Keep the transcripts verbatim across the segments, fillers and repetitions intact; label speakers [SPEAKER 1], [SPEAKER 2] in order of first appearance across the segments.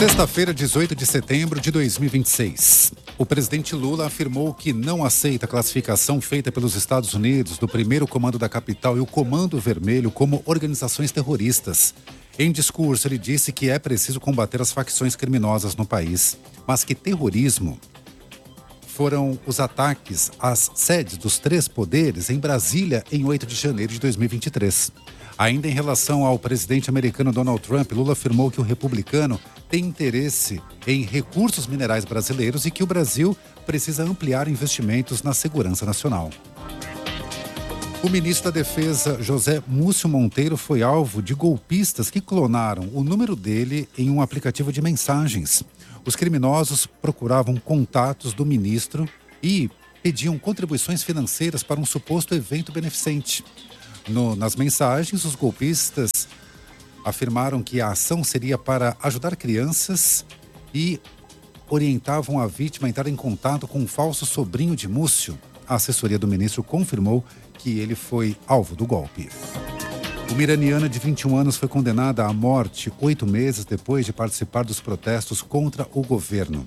[SPEAKER 1] Sexta-feira, dezoito de setembro de dois mil e vinte e seis. O presidente Lula afirmou que não aceita a classificação feita pelos Estados Unidos do primeiro comando da capital e o Comando Vermelho como organizações terroristas. Em discurso, ele disse que é preciso combater as facções criminosas no país, mas que terrorismo foram os ataques às sedes dos três poderes em Brasília em oito de janeiro de dois mil e vinte e três. Ainda em relação ao presidente americano Donald Trump, Lula afirmou que o republicano tem interesse em recursos minerais brasileiros e que o Brasil precisa ampliar investimentos na segurança nacional. O ministro da Defesa, José Múcio Monteiro, foi alvo de golpistas que clonaram o número dele em um aplicativo de mensagens. Os criminosos procuravam contatos do ministro e pediam contribuições financeiras para um suposto evento beneficente. No, nas mensagens, os golpistas afirmaram que a ação seria para ajudar crianças e orientavam a vítima a entrar em contato com um falso sobrinho de Múcio. A assessoria do ministro confirmou que ele foi alvo do golpe. Uma iraniana de vinte e um anos foi condenada à morte oito meses depois de participar dos protestos contra o governo.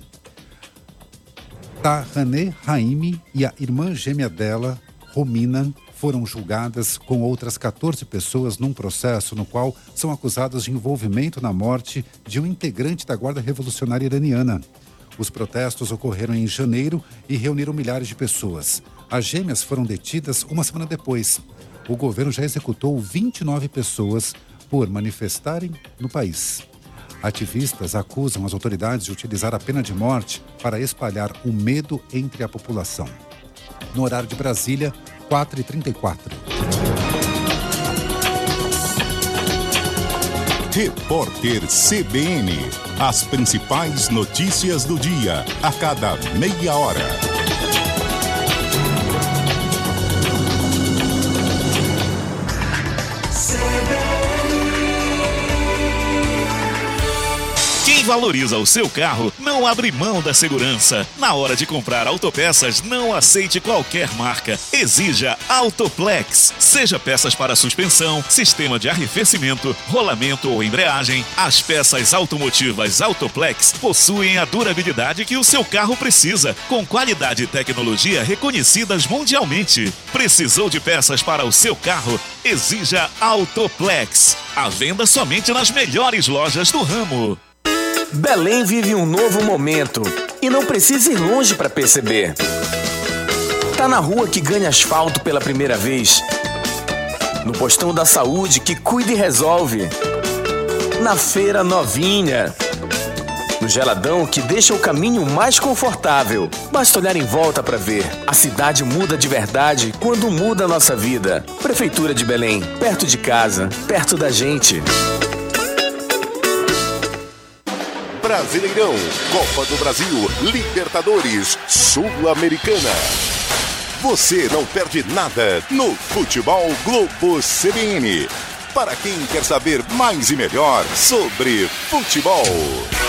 [SPEAKER 1] Tahaneh Haimi e a irmã gêmea dela, Romina, foram julgadas com outras quatorze pessoas num processo no qual são acusadas de envolvimento na morte de um integrante da Guarda Revolucionária Iraniana. Os protestos ocorreram em janeiro e reuniram milhares de pessoas. As gêmeas foram detidas uma semana depois. O governo já executou vinte e nove pessoas por manifestarem no país. Ativistas acusam as autoridades de utilizar a pena de morte para espalhar o medo entre a população. No horário de Brasília, quatro e trinta e quatro.
[SPEAKER 2] Repórter C B N. As principais notícias do dia, a cada meia hora.
[SPEAKER 3] Quem valoriza o seu carro não abre mão da segurança. Na hora de comprar autopeças, não aceite qualquer marca. Exija Autoplex. Seja peças para suspensão, sistema de arrefecimento, rolamento ou embreagem, as peças automotivas Autoplex possuem a durabilidade que o seu carro precisa, com qualidade e tecnologia reconhecidas mundialmente. Precisou de peças para o seu carro? Exija Autoplex. À venda somente nas melhores lojas do ramo.
[SPEAKER 4] Belém vive um novo momento e não precisa ir longe para perceber. Tá na rua que ganha asfalto pela primeira vez, no postão da saúde que cuida e resolve, na feira novinha, no geladão que deixa o caminho mais confortável. Basta olhar em volta para ver. A cidade muda de verdade quando muda a nossa vida. Prefeitura de Belém, perto de casa, perto da gente.
[SPEAKER 2] Brasileirão, Copa do Brasil, Libertadores, Sul-Americana. Você não perde nada no Futebol Globo C B N. Para quem quer saber mais e melhor sobre futebol.